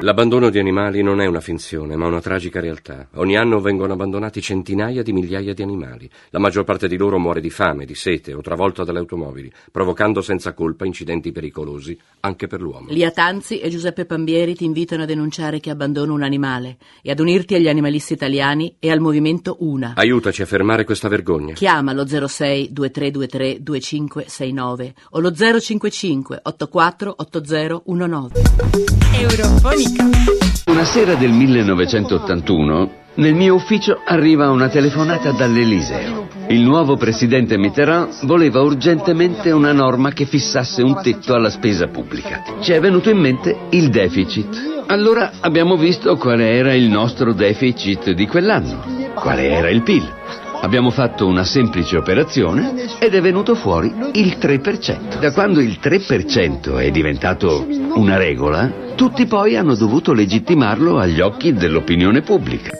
L'abbandono di animali non è una finzione, ma una tragica realtà. Ogni anno vengono abbandonati centinaia di migliaia di animali. La maggior parte di loro muore di fame, di sete o travolta dalle automobili, provocando senza colpa incidenti pericolosi anche per l'uomo. Lia Tanzi e Giuseppe Pambieri ti invitano a denunciare chi abbandona un animale e ad unirti agli animalisti italiani e al movimento Una. Aiutaci a fermare questa vergogna. Chiama lo 06 2323 2569 o lo 055 84 80 19. Eurofonica. Una sera del 1981, nel mio ufficio arriva una telefonata dall'Eliseo. Il nuovo presidente Mitterrand voleva urgentemente una norma che fissasse un tetto alla spesa pubblica. Ci è venuto in mente il deficit. Allora abbiamo visto quale era il nostro deficit di quell'anno, quale era il PIL. Abbiamo fatto una semplice operazione ed è venuto fuori il 3%. Da quando il 3% è diventato una regola, tutti poi hanno dovuto legittimarlo agli occhi dell'opinione pubblica.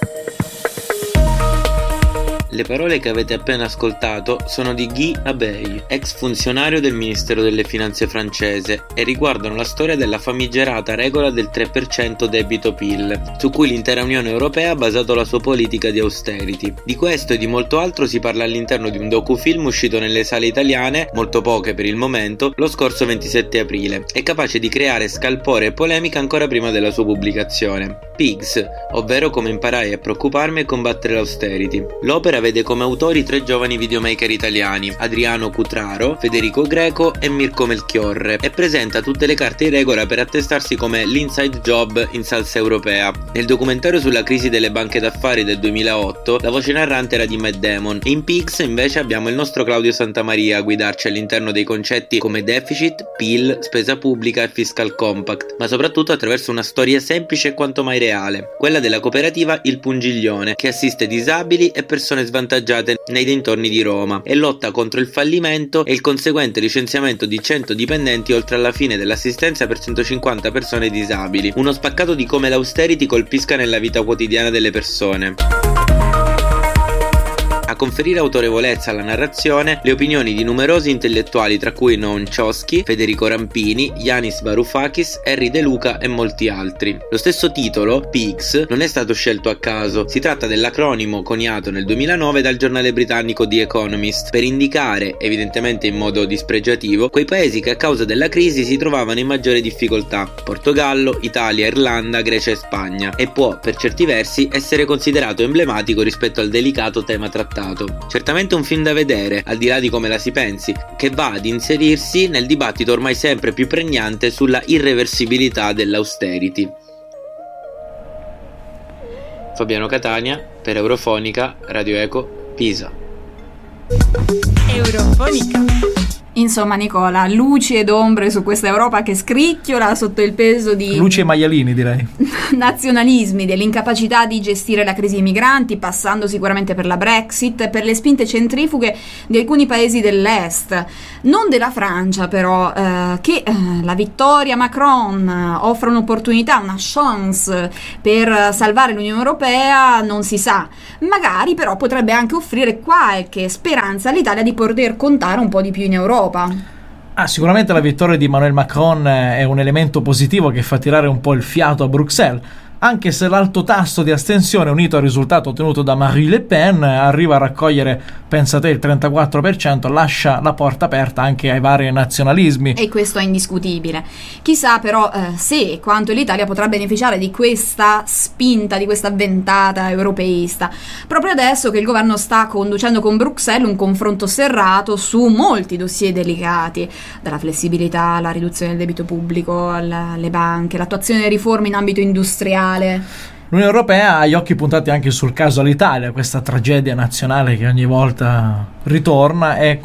Le parole che avete appena ascoltato sono di Guy Abey, ex funzionario del Ministero delle Finanze francese, e riguardano la storia della famigerata regola del 3% debito-PIL, su cui l'intera Unione Europea ha basato la sua politica di austerity. Di questo e di molto altro si parla all'interno di un docufilm uscito nelle sale italiane, molto poche per il momento, lo scorso 27 aprile, e capace di creare scalpore e polemica ancora prima della sua pubblicazione. Pigs, ovvero Come imparai a preoccuparmi e combattere l'austerity. L'opera vede come autori 3 giovani videomaker italiani, Adriano Cutraro, Federico Greco e Mirko Melchiorre, e presenta tutte le carte in regola per attestarsi come l'inside job in salsa europea. Nel documentario sulla crisi delle banche d'affari del 2008, la voce narrante era di Matt Damon, e in Pigs invece abbiamo il nostro Claudio Santamaria a guidarci all'interno dei concetti come deficit, PIL, spesa pubblica e fiscal compact, ma soprattutto attraverso una storia semplice e quanto mai reale, quella della cooperativa Il Pungiglione, che assiste disabili e persone svantaggiate nei dintorni di Roma e lotta contro il fallimento e il conseguente licenziamento di 100 dipendenti oltre alla fine dell'assistenza per 150 persone disabili. Uno spaccato di come l'austerity colpisca nella vita quotidiana delle persone. A conferire autorevolezza alla narrazione le opinioni di numerosi intellettuali, tra cui Noam Chomsky, Federico Rampini, Yanis Varoufakis, Henry De Luca e molti altri. Lo stesso titolo, Pigs, non è stato scelto a caso. Si tratta dell'acronimo coniato nel 2009 dal giornale britannico The Economist per indicare, evidentemente in modo dispregiativo, quei paesi che a causa della crisi si trovavano in maggiore difficoltà: Portogallo, Italia, Irlanda, Grecia e Spagna, e può, per certi versi, essere considerato emblematico rispetto al delicato tema trattato. Certamente un film da vedere, al di là di come la si pensi, che va ad inserirsi nel dibattito ormai sempre più pregnante sulla irreversibilità dell'austerity. Fabiano Catania per Eurofonica, Radio Eco, Pisa. Eurofonica. Insomma, Nicola, luci ed ombre su questa Europa che scricchiola sotto il peso di luci e maialini, direi, nazionalismi, dell'incapacità di gestire la crisi migranti, passando sicuramente per la Brexit, per le spinte centrifughe di alcuni paesi dell'est, non della Francia però, che la vittoria Macron offre un'opportunità, una chance per salvare l'Unione Europea, non si sa. Magari però potrebbe anche offrire qualche speranza all'Italia di poter contare un po' di più in Europa. Sicuramente la vittoria di Emmanuel Macron è un elemento positivo che fa tirare un po' il fiato a Bruxelles, anche se l'alto tasso di astensione unito al risultato ottenuto da Marine Le Pen arriva a raccogliere, pensa te, il 34%, lascia la porta aperta anche ai vari nazionalismi. E questo è indiscutibile. Chissà però se e quanto l'Italia potrà beneficiare di questa spinta, di questa ventata europeista, proprio adesso che il governo sta conducendo con Bruxelles un confronto serrato su molti dossier delicati, dalla flessibilità alla riduzione del debito pubblico, alle banche, l'attuazione delle riforme in ambito industriale. L'Unione Europea ha gli occhi puntati anche sul caso all'Italia, questa tragedia nazionale che ogni volta ritorna, e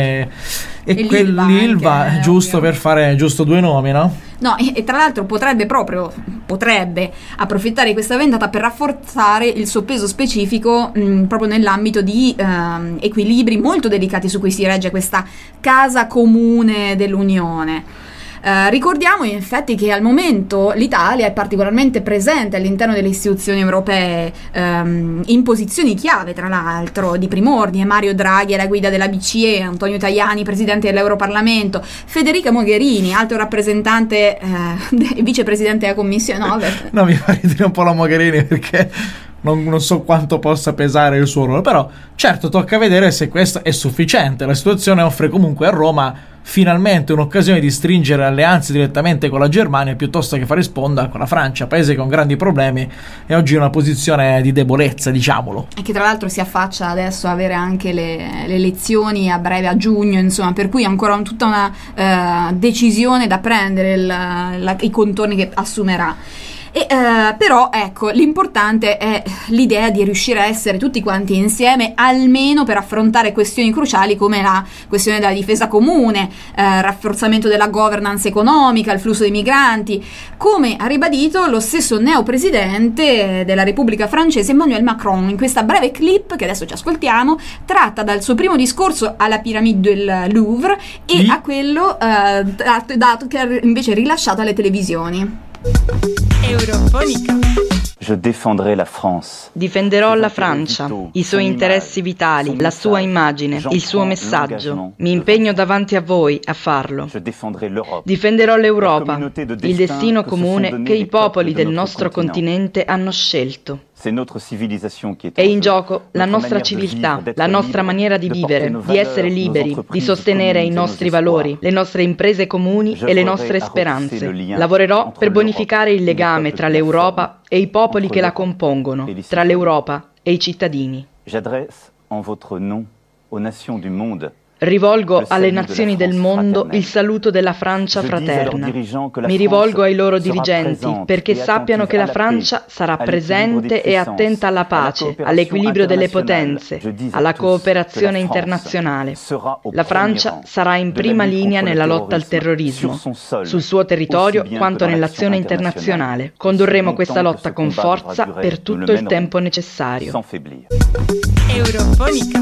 l'Ilva, giusto ovvio, per fare giusto 2 nomi, no? No, e tra l'altro potrebbe approfittare di questa ventata per rafforzare il suo peso specifico proprio nell'ambito di equilibri molto delicati su cui si regge questa casa comune dell'Unione. Ricordiamo in effetti che al momento l'Italia è particolarmente presente all'interno delle istituzioni europee, in posizioni chiave, tra l'altro, di primordine. Mario Draghi alla guida della BCE, Antonio Tajani, presidente dell'Europarlamento, Federica Mogherini, alto rappresentante e vicepresidente della Commissione. No, mi fa ridere un po' la Mogherini, perché non so quanto possa pesare il suo ruolo, però certo tocca vedere se questo è sufficiente. La situazione offre comunque a Roma finalmente un'occasione di stringere alleanze direttamente con la Germania piuttosto che fare sponda con la Francia, paese con grandi problemi e oggi in una posizione di debolezza, diciamolo. E che tra l'altro si affaccia adesso a avere anche le elezioni a breve, a giugno, insomma, per cui ancora tutta una decisione da prendere, i contorni che assumerà. Però ecco, l'importante è l'idea di riuscire a essere tutti quanti insieme, almeno per affrontare questioni cruciali come la questione della difesa comune, rafforzamento della governance economica, il flusso dei migranti, come ha ribadito lo stesso neopresidente della Repubblica Francese Emmanuel Macron in questa breve clip che adesso ci ascoltiamo, tratta dal suo primo discorso alla Pyramide del Louvre e a quello che ha invece rilasciato alle televisioni. Eurofonica. Difenderò la Francia, i suoi interessi vitali, la sua immagine, il suo messaggio. Mi impegno davanti a voi a farlo. Difenderò l'Europa, il destino comune che i popoli del nostro continente hanno scelto. È in gioco la nostra civiltà, la nostra maniera di vivere, di essere liberi, di sostenere i nostri valori, le nostre imprese comuni e le nostre speranze. Lavorerò per bonificare il legame tra l'Europa e i popoli che la compongono, tra l'Europa e i cittadini. Rivolgo alle nazioni del mondo il saluto della Francia fraterna. Mi rivolgo ai loro dirigenti perché sappiano che la Francia sarà presente e attenta alla pace, all'equilibrio delle potenze, alla cooperazione internazionale. La Francia sarà in prima linea nella lotta al terrorismo, sul suo territorio quanto nell'azione internazionale. Condurremo questa lotta con forza per tutto il tempo necessario. Eurofonica.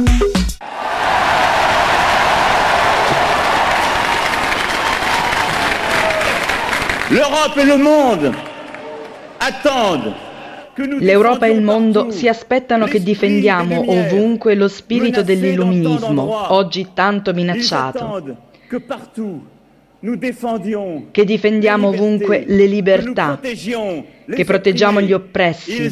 L'Europa e il mondo si aspettano che difendiamo ovunque lo spirito dell'illuminismo, oggi tanto minacciato. Che difendiamo ovunque le libertà, che proteggiamo gli oppressi,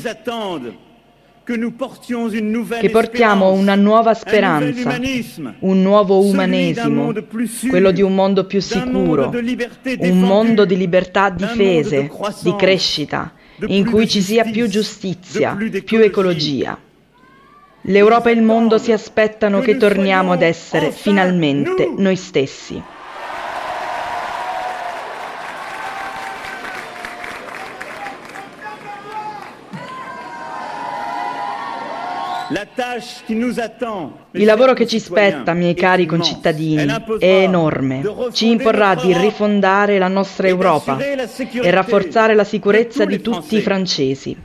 che portiamo una nuova speranza, un nuovo umanesimo, quello di un mondo più sicuro, un mondo di libertà difese, di crescita, in cui ci sia più giustizia, più ecologia. L'Europa e il mondo si aspettano che torniamo ad essere finalmente noi stessi. Il lavoro che ci spetta, miei cari concittadini, è enorme. Ci imporrà di rifondare la nostra Europa e rafforzare la sicurezza di tutti i francesi.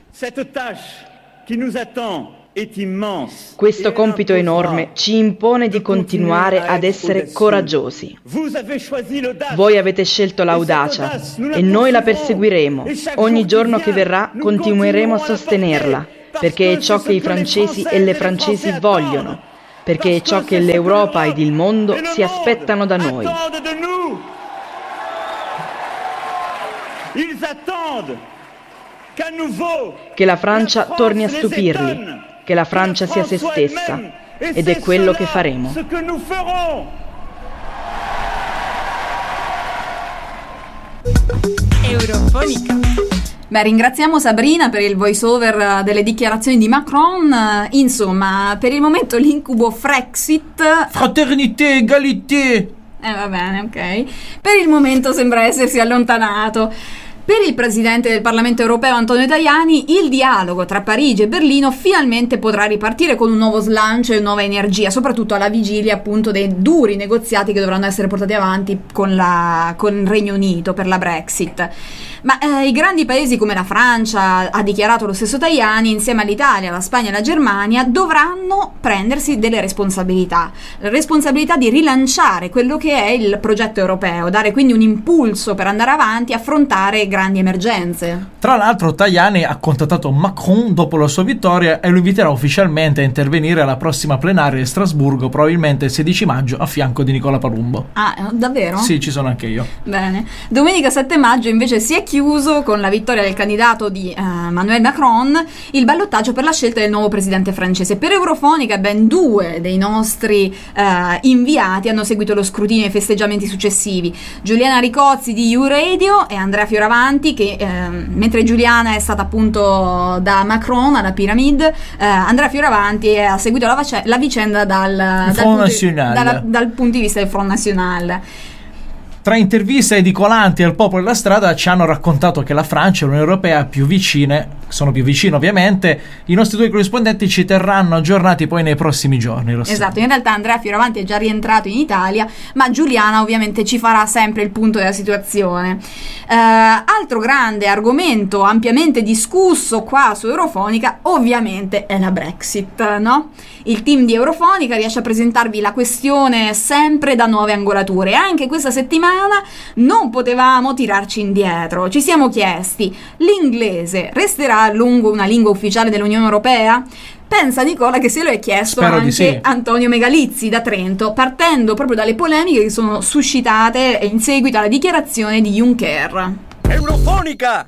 Questo compito enorme ci impone di continuare ad essere coraggiosi. Voi avete scelto l'audacia e noi la perseguiremo. Ogni giorno che verrà continueremo a sostenerla, perché è ciò che i francesi e le francesi vogliono, perché è ciò che l'Europa ed il mondo si aspettano da noi. Che la Francia torni a stupirli, che la Francia sia se stessa, ed è quello che faremo. Eurofonica. Beh, ringraziamo Sabrina per il voice over delle dichiarazioni di Macron. Insomma, per il momento l'incubo Frexit, Fraternité, égalité. va bene, ok. Per il momento sembra essersi allontanato. Per il presidente del Parlamento europeo Antonio Tajani, il dialogo tra Parigi e Berlino finalmente potrà ripartire con un nuovo slancio e nuova energia, soprattutto alla vigilia appunto dei duri negoziati che dovranno essere portati avanti con il Regno Unito per la Brexit. Ma i grandi paesi come la Francia, ha dichiarato lo stesso Tajani, insieme all'Italia, la Spagna e la Germania, dovranno prendersi delle responsabilità. La responsabilità di rilanciare quello che è il progetto europeo, dare quindi un impulso per andare avanti e affrontare grandi emergenze. Tra l'altro Tajani ha contattato Macron dopo la sua vittoria e lo inviterà ufficialmente a intervenire alla prossima plenaria di Strasburgo, probabilmente il 16 maggio, a fianco di Nicola Palumbo. Ah, davvero? Sì, ci sono anche io. Bene. Domenica 7 maggio invece si è chiuso con la vittoria del candidato di Emmanuel Macron il ballottaggio per la scelta del nuovo presidente francese. Per Eurofonica ben 2 dei nostri inviati hanno seguito lo scrutinio e i festeggiamenti successivi: Giuliana Ricozzi di U Radio e Andrea Fioravanti, che mentre Giuliana è stata appunto da Macron alla Pyramide, Andrea Fioravanti ha seguito la vicenda dal punto di vista del Front National. Tra interviste edicolanti al popolo della strada ci hanno raccontato che la Francia e l'Unione Europea sono più vicine ovviamente. I nostri 2 corrispondenti ci terranno aggiornati poi nei prossimi giorni. Esatto, in realtà Andrea Fioravanti è già rientrato in Italia, ma Giuliana ovviamente ci farà sempre il punto della situazione. Altro grande argomento ampiamente discusso qua su Eurofonica ovviamente è la Brexit, no? Il team di Eurofonica riesce a presentarvi la questione sempre da nuove angolature. Anche questa settimana non potevamo tirarci indietro. Ci siamo chiesti: l'inglese resterà a lungo una lingua ufficiale dell'Unione Europea? Pensa Nicola che se lo è chiesto Spero anche sì. Antonio Megalizzi da Trento, partendo proprio dalle polemiche che sono suscitate in seguito alla dichiarazione di Juncker. Eurofonica!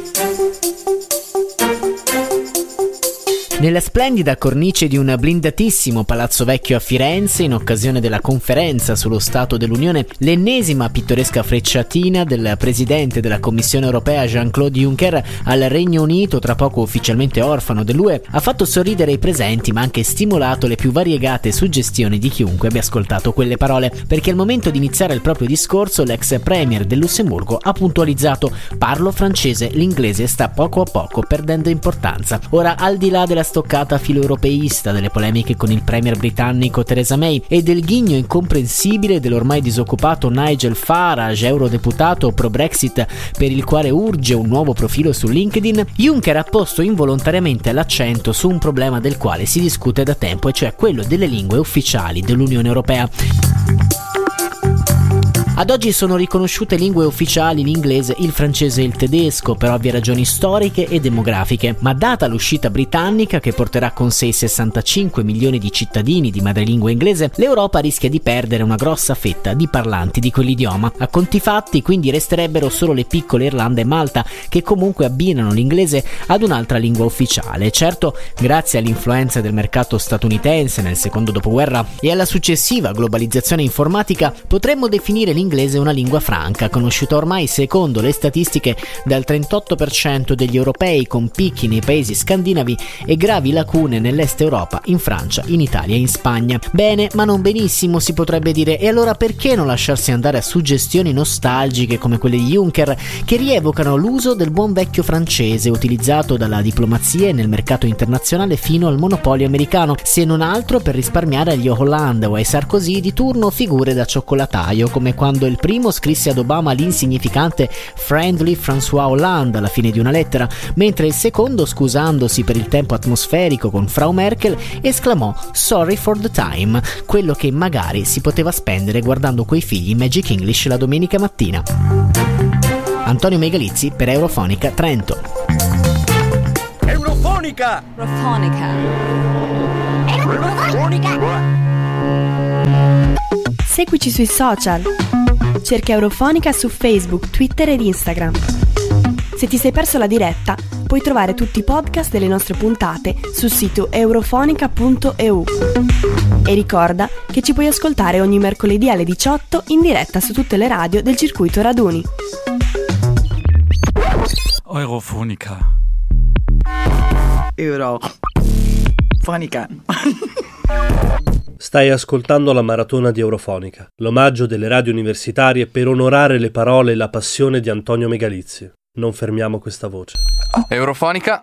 Nella splendida cornice di un blindatissimo palazzo vecchio a Firenze, in occasione della conferenza sullo Stato dell'Unione, l'ennesima pittoresca frecciatina del presidente della Commissione europea Jean-Claude Juncker al Regno Unito, tra poco ufficialmente orfano dell'UE, ha fatto sorridere i presenti ma anche stimolato le più variegate suggestioni di chiunque abbia ascoltato quelle parole, perché al momento di iniziare il proprio discorso l'ex premier del Lussemburgo ha puntualizzato: parlo francese, l'inglese sta poco a poco perdendo importanza. Ora, al di là della stoccata filoeuropeista, delle polemiche con il premier britannico Theresa May e del ghigno incomprensibile dell'ormai disoccupato Nigel Farage, eurodeputato pro-Brexit, per il quale urge un nuovo profilo su LinkedIn, Juncker ha posto involontariamente l'accento su un problema del quale si discute da tempo, e cioè quello delle lingue ufficiali dell'Unione Europea. Ad oggi sono riconosciute lingue ufficiali l'inglese, il francese e il tedesco, per ovvie ragioni storiche e demografiche, ma data l'uscita britannica, che porterà con sé 65 milioni di cittadini di madrelingua inglese, l'Europa rischia di perdere una grossa fetta di parlanti di quell'idioma. A conti fatti, quindi, resterebbero solo le piccole Irlanda e Malta, che comunque abbinano l'inglese ad un'altra lingua ufficiale. Certo, grazie all'influenza del mercato statunitense nel secondo dopoguerra e alla successiva globalizzazione informatica, potremmo definire l'inglese una lingua franca, conosciuta ormai, secondo le statistiche, dal 38% degli europei, con picchi nei paesi scandinavi e gravi lacune nell'est Europa, in Francia, in Italia e in Spagna. Bene, ma non benissimo, si potrebbe dire. E allora perché non lasciarsi andare a suggestioni nostalgiche come quelle di Juncker, che rievocano l'uso del buon vecchio francese, utilizzato dalla diplomazia e nel mercato internazionale fino al monopolio americano, se non altro per risparmiare agli Hollande o ai Sarkozy di turno figure da cioccolataio, come quando il primo scrisse ad Obama l'insignificante Friendly François Hollande alla fine di una lettera, mentre il secondo, scusandosi per il tempo atmosferico con Frau Merkel, esclamò "Sorry for the time", quello che magari si poteva spendere guardando quei figli Magic English la domenica mattina. Antonio Megalizzi per Eurofonica Trento. Eurofonica! Seguici sui social. Cerca Eurofonica su Facebook, Twitter ed Instagram. Se ti sei perso la diretta, puoi trovare tutti i podcast delle nostre puntate sul sito eurofonica.eu. E ricorda che ci puoi ascoltare ogni mercoledì alle 18 in diretta su tutte le radio del circuito Raduni. Eurofonica. Eurofonica. Stai ascoltando la maratona di Eurofonica, l'omaggio delle radio universitarie per onorare le parole e la passione di Antonio Megalizzi. non fermiamo questa voce. Eurofonica.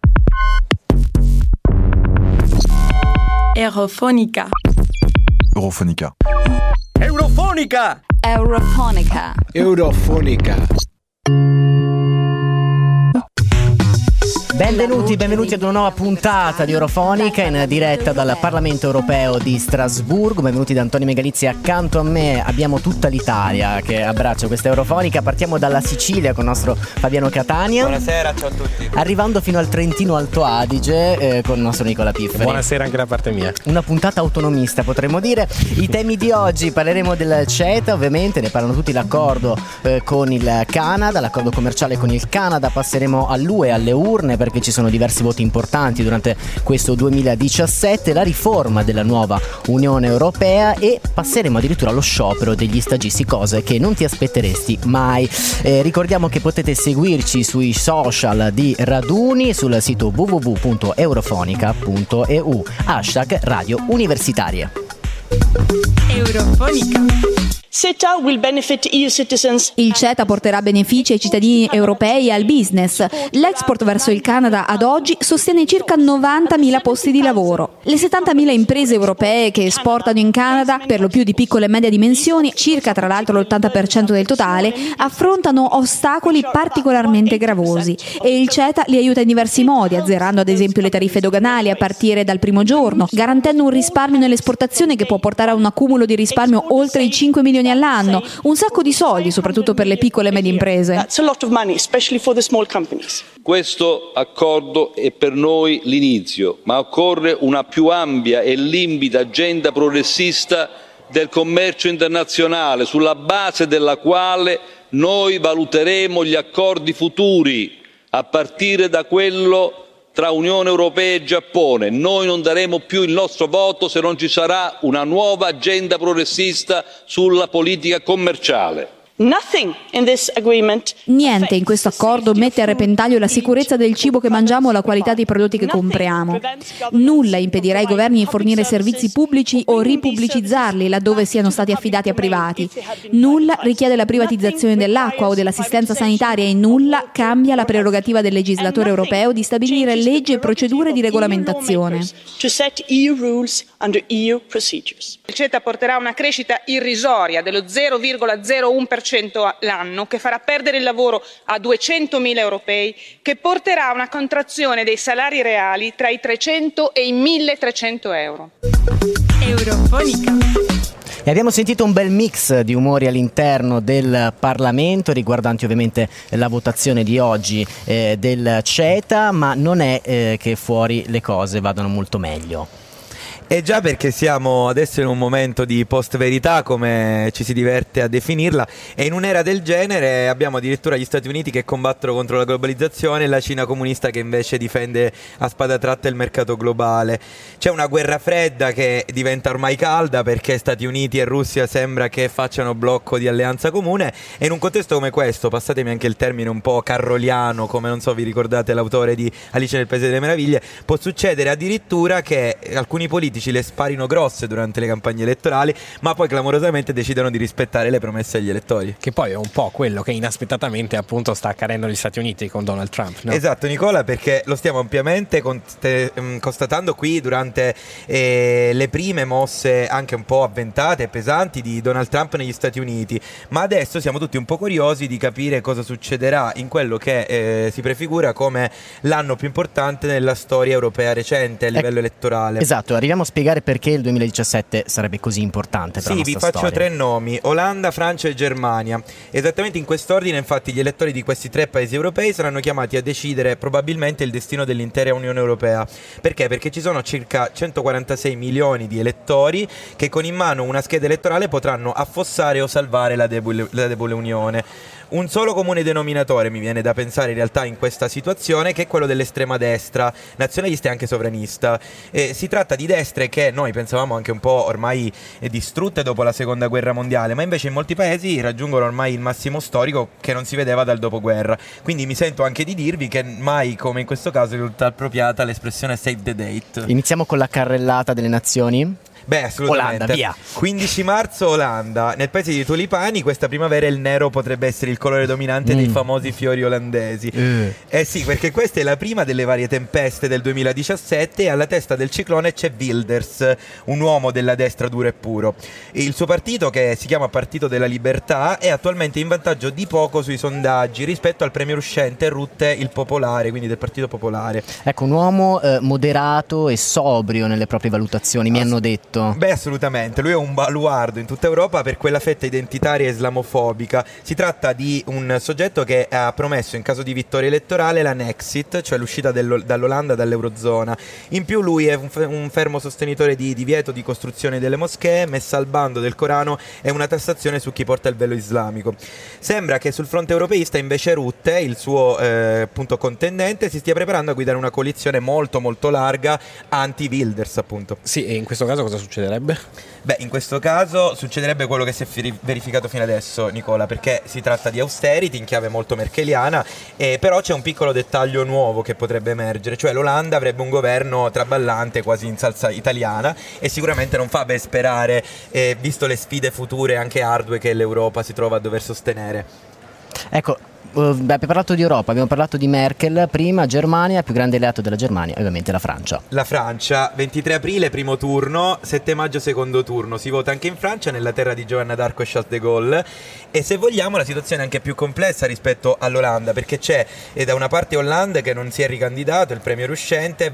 Eurofonica. Eurofonica. Eurofonica. Eurofonica. Eurofonica. Benvenuti ad una nuova puntata di Eurofonica in diretta dal Parlamento Europeo di Strasburgo. Benvenuti da Antonio Megalizzi. Accanto a me abbiamo tutta l'Italia che abbraccia questa Eurofonica. Partiamo dalla Sicilia con il nostro Fabiano Catania. Buonasera, ciao a tutti. Arrivando fino al Trentino Alto Adige con il nostro Nicola Pifferi. Buonasera anche da parte mia. Una puntata autonomista, potremmo dire. I temi di oggi: parleremo del CETA, ovviamente, ne parlano tutti, l'accordo con il Canada, l'accordo commerciale con il Canada. Passeremo all'UE, alle urne, perché ci sono diversi voti importanti durante questo 2017, la riforma della nuova Unione Europea e passeremo addirittura allo sciopero degli stagisti, cose che non ti aspetteresti mai. Ricordiamo che potete seguirci sui social di Raduni, sul sito www.eurofonica.eu, #Radio Universitarie. Eurofonica. CETA will benefit EU citizens. Il CETA porterà benefici ai cittadini europei e al business. L'export verso il Canada ad oggi sostiene circa 90.000 posti di lavoro. Le 70.000 imprese europee che esportano in Canada, per lo più di piccole e medie dimensioni, circa tra l'altro l'80% del totale, affrontano ostacoli particolarmente gravosi e il CETA li aiuta in diversi modi, azzerando ad esempio le tariffe doganali a partire dal primo giorno, garantendo un risparmio nell'esportazione che può portare a un accumulo di risparmio oltre i 5 milioni all'anno, un sacco di soldi soprattutto per le piccole e medie imprese. Questo accordo è per noi l'inizio, ma occorre una più ampia e limpida agenda progressista del commercio internazionale, sulla base della quale noi valuteremo gli accordi futuri, a partire da quello tra Unione Europea e Giappone. Noi non daremo più il nostro voto se non ci sarà una nuova agenda progressista sulla politica commerciale. Niente in questo accordo mette a repentaglio la sicurezza del cibo che mangiamo o la qualità dei prodotti che compriamo. Nulla impedirà ai governi di fornire servizi pubblici o ripubblicizzarli laddove siano stati affidati a privati. Nulla richiede la privatizzazione dell'acqua o dell'assistenza sanitaria e nulla cambia la prerogativa del legislatore europeo di stabilire leggi e procedure di regolamentazione. Il CETA porterà una crescita irrisoria dello 0,01% l'anno, che farà perdere il lavoro a 200.000 europei, che porterà a una contrazione dei salari reali tra i 300 e i 1.300 euro. Eurofonica. E abbiamo sentito un bel mix di umori all'interno del Parlamento riguardanti ovviamente la votazione di oggi del CETA, ma non è che fuori le cose vadano molto meglio. E già, perché siamo adesso in un momento di post-verità, come ci si diverte a definirla, e in un'era del genere abbiamo addirittura gli Stati Uniti che combattono contro la globalizzazione e la Cina comunista che invece difende a spada tratta il mercato globale. C'è una guerra fredda che diventa ormai calda perché Stati Uniti e Russia sembra che facciano blocco di alleanza comune, e in un contesto come questo, passatemi anche il termine un po' carroliano, come non so vi ricordate l'autore di Alice nel Paese delle Meraviglie, può succedere addirittura che alcuni politici le sparino grosse durante le campagne elettorali, ma poi clamorosamente decidano di rispettare le promesse agli elettori. Che poi è un po' quello che inaspettatamente appunto sta accadendo negli Stati Uniti con Donald Trump, no? Esatto, Nicola, perché lo stiamo ampiamente constatando qui durante le prime mosse anche un po' avventate e pesanti di Donald Trump negli Stati Uniti, ma adesso siamo tutti un po' curiosi di capire cosa succederà in quello che si prefigura come l'anno più importante nella storia europea recente a livello elettorale. Esatto, arriviamo a spiegare perché il 2017 sarebbe così importante per la nostra storia. Sì, vi faccio 3 nomi: Olanda, Francia e Germania. Esattamente in quest'ordine, infatti, gli elettori di questi 3 paesi europei saranno chiamati a decidere probabilmente il destino dell'intera Unione Europea. Perché? Perché ci sono circa 146 milioni di elettori che con in mano una scheda elettorale potranno affossare o salvare la debole Unione. Un solo comune denominatore mi viene da pensare in realtà in questa situazione, che è quello dell'estrema destra, nazionalista e anche sovranista. Si tratta di destre che noi pensavamo anche un po' ormai distrutte dopo la seconda guerra mondiale, ma invece in molti paesi raggiungono ormai il massimo storico che non si vedeva dal dopoguerra. Quindi mi sento anche di dirvi che mai come in questo caso risulta appropriata l'espressione save the date. Iniziamo con la carrellata delle nazioni. Beh, assolutamente. Olanda, via. 15 marzo Olanda. Nel paese dei tulipani questa primavera il nero potrebbe essere il colore dominante dei famosi fiori olandesi. Eh sì, perché questa è la prima delle varie tempeste del 2017 e alla testa del ciclone c'è Wilders, un uomo della destra duro e puro. Il suo partito, che si chiama Partito della Libertà, è attualmente in vantaggio di poco sui sondaggi rispetto al premier uscente Rutte, il popolare, quindi del Partito Popolare. Ecco, un uomo moderato e sobrio nelle proprie valutazioni, mi hanno detto. Beh, assolutamente, lui è un baluardo in tutta Europa per quella fetta identitaria e islamofobica. Si tratta di un soggetto che ha promesso in caso di vittoria elettorale la Nexit, cioè l'uscita dall'Olanda dall'Eurozona. In più lui è un fermo sostenitore di divieto di costruzione delle moschee, messa al bando del Corano e una tassazione su chi porta il velo islamico. Sembra che sul fronte europeista invece Rutte, il suo appunto contendente, si stia preparando a guidare una coalizione molto molto larga anti-Wilders, appunto. Sì, e in questo caso cosa succederebbe? Beh, in questo caso succederebbe quello che si è verificato fino adesso, Nicola, perché si tratta di austerity in chiave molto merkeliana, però c'è un piccolo dettaglio nuovo che potrebbe emergere, cioè l'Olanda avrebbe un governo traballante quasi in salsa italiana e sicuramente non fa ben sperare, visto le sfide future anche ardue che l'Europa si trova a dover sostenere. Ecco, abbiamo parlato di Europa, abbiamo parlato di Merkel prima, Germania, più grande alleato della Germania, ovviamente la Francia. La Francia, 23 aprile primo turno, 7 maggio secondo turno, si vota anche in Francia, nella terra di Joanna d'Arc e Charles de Gaulle, e se vogliamo la situazione è anche più complessa rispetto all'Olanda, perché c'è da una parte Hollande che non si è ricandidato, il premier uscente,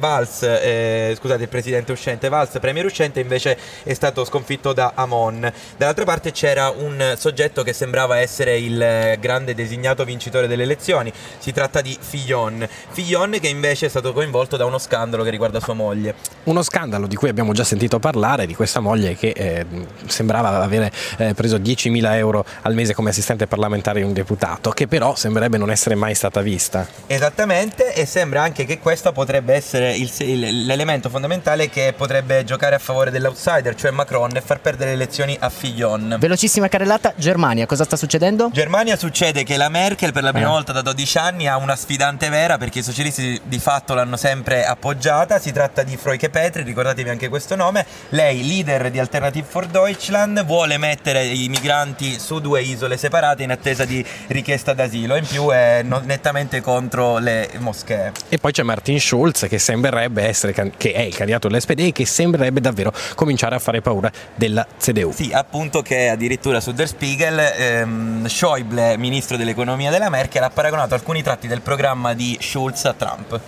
il presidente uscente, Valls, premier uscente, invece è stato sconfitto da Hamon. Dall'altra parte c'era un soggetto che sembrava essere il grande designato vincitore delle elezioni, si tratta di Fillon che invece è stato coinvolto da uno scandalo che riguarda sua moglie. Uno scandalo di cui abbiamo già sentito parlare, di questa moglie che sembrava avere preso 10.000 euro al mese come assistente parlamentare di un deputato, che però sembrerebbe non essere mai stata vista. Esattamente, e sembra anche che questo potrebbe essere l'elemento fondamentale che potrebbe giocare a favore dell'outsider, cioè Macron, e far perdere le elezioni a Fillon. Velocissima carrellata, Germania, cosa sta succedendo? Germania succede che la Merkel per la prima volta da 12 anni ha una sfidante vera, perché i socialisti di fatto l'hanno sempre appoggiata. Si tratta di Frauke Petry, ricordatevi anche questo nome. Lei, leader di Alternative for Deutschland, vuole mettere i migranti su 2 isole separate in attesa di richiesta d'asilo, in più è nettamente contro le moschee. E poi c'è Martin Schulz, che sembrerebbe essere che è il candidato dell'SPD e che sembrerebbe davvero cominciare a fare paura della CDU. Sì, appunto, che addirittura su Der Spiegel Schäuble, ministro dell'economia della Merkel, ha paragonato alcuni tratti del programma di Schulz a Trump.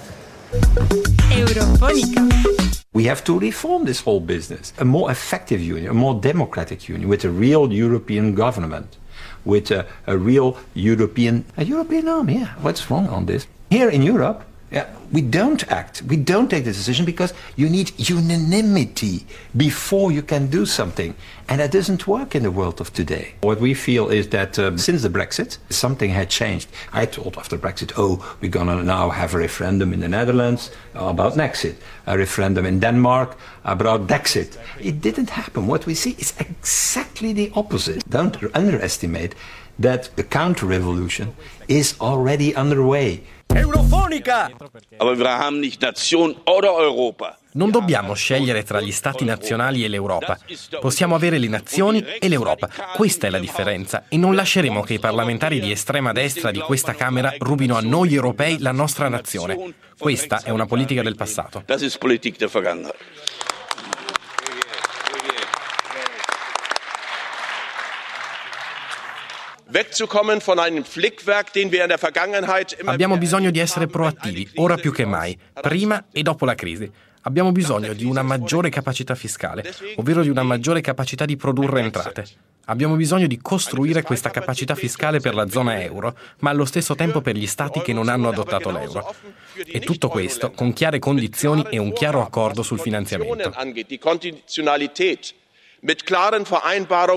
Eurofonica. We have to reform this whole business. A more effective union, a more democratic union, with a real European government, with a real European army. Yeah, what's wrong on this? Here in Europe, we don't act. We don't take the decision because you need unanimity before you can do something. And that doesn't work in the world of today. What we feel is that since the Brexit, something had changed. I thought after Brexit, we're going to now have a referendum in the Netherlands about Nexit, a referendum in Denmark about Dexit. It didn't happen. What we see is exactly the opposite. Don't underestimate that the counter-revolution is already underway. Eurofonica! Aber wir haben nicht Nation oder Europa. Non dobbiamo scegliere tra gli stati nazionali e l'Europa. Possiamo avere le nazioni e l'Europa. Questa è la differenza e non lasceremo che i parlamentari di estrema destra di questa Camera rubino a noi europei la nostra nazione. Questa è una politica del passato. Das ist Politik der Vergangenheit. Wegzukommen von einem Flickwerk, den wir in der Vergangenheit immer. Abbiamo bisogno di essere proattivi, ora più che mai, prima e dopo la crisi. Abbiamo bisogno di una maggiore capacità fiscale, ovvero di una maggiore capacità di produrre entrate. Abbiamo bisogno di costruire questa capacità fiscale per la zona euro, ma allo stesso tempo per gli stati che non hanno adottato l'euro. E tutto questo con chiare condizioni e un chiaro accordo sul finanziamento.